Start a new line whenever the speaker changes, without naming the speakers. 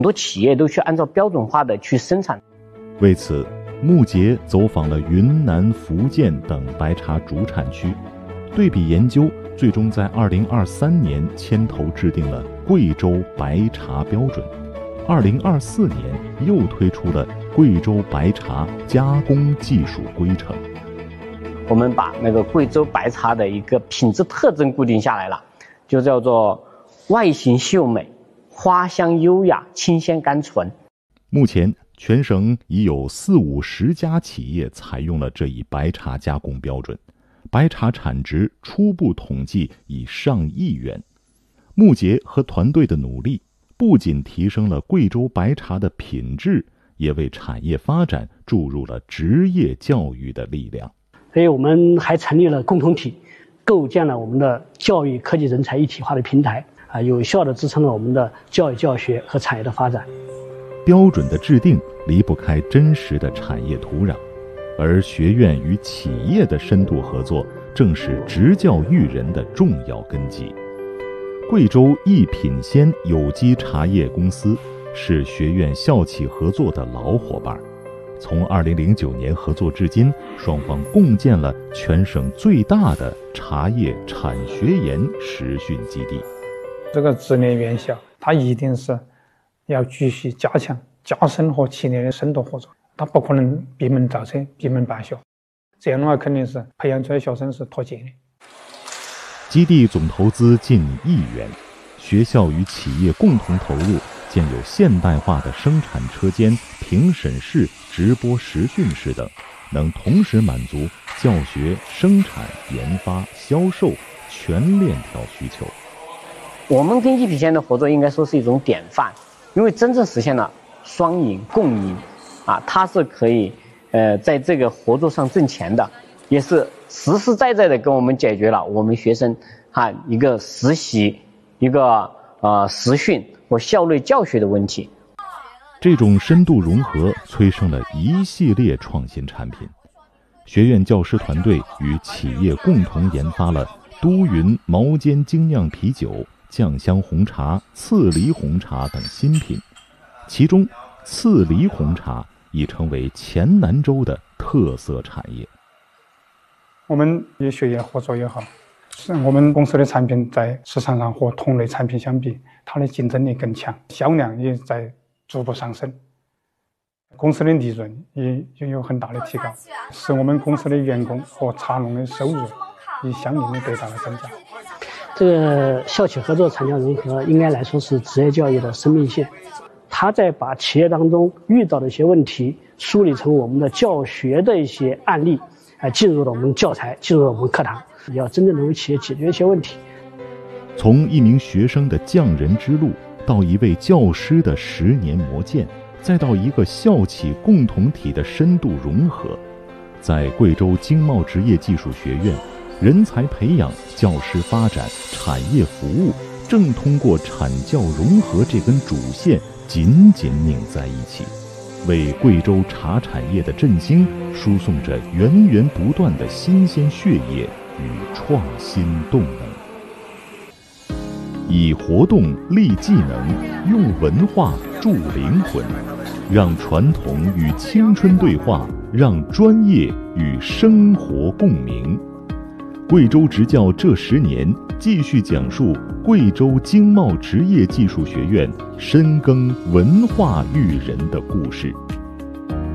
多企业都去按照标准化的去生产。
为此，穆杰走访了云南、福建等白茶主产区，对比研究，最终在2023年牵头制定了贵州白茶标准。2024年又推出了贵州白茶加工技术规程。
我们把那个贵州白茶的一个品质特征固定下来了，就叫做外形秀美、花香优雅、清鲜甘醇。
目前全省已有40-50家企业采用了这一白茶加工标准，白茶产值初步统计已上亿元。穆杰和团队的努力，不仅提升了贵州白茶的品质，也为产业发展注入了职业教育的力量。
所以我们还成立了共同体，构建了我们的教育科技人才一体化的平台，有效地支撑了我们的教育教学和产业的发展。
标准的制定离不开真实的产业土壤，而学院与企业的深度合作正是职教育人的重要根基。贵州一品鲜有机茶叶公司是学院校企合作的老伙伴，从2009年合作至今，双方共建了全省最大的茶叶产学研实训基地。
这个职业院校，它一定是要继续加强、加深和企业的深度合作，它不可能闭门造车、闭门办学，这样的话肯定是培养出来的学生是脱节的。
基地总投资近1亿元，学校与企业共同投入，建有现代化的生产车间、评审室、直播实训室等，能同时满足教学、生产、研发、销售全链条需求。
我们跟一品鲜的合作应该说是一种典范，因为真正实现了双赢共赢它是可以在这个合作上挣钱的，也是实实在在的跟我们解决了我们学生一个实习、一个实训或校内教学的问题。
这种深度融合催生了一系列创新产品。学院教师团队与企业共同研发了都匀毛尖精酿啤酒、酱香红茶、刺梨红茶等新品，其中刺梨红茶已成为黔南州的特色产业。
我们与学业合作也好，是我们公司的产品在市场上和同类产品相比，它的竞争力更强，销量也在逐步上升，公司的利润也有很大的提高，使我们公司的员工和茶农的收入也相应的得到了增加。
这个校企合作产教融合应该来说是职业教育的生命线，它在把企业当中遇到的一些问题梳理成我们的教学的一些案例，进入了我们教材，进入了我们课堂，要真正能为企业解决一些问题。
从一名学生的匠人之路，到一位教师的10年磨剑，再到一个校企共同体的深度融合，在贵州经贸职业技术学院，人才培养、教师发展、产业服务正通过产教融合这根主线紧紧拧在一起，为贵州茶产业的振兴输送着源源不断的新鲜血液与创新动能。以活动立技能，用文化助灵魂，让传统与青春对话，让专业与生活共鸣。贵州职教这10年，继续讲述贵州经贸职业技术学院深耕文化育人的故事。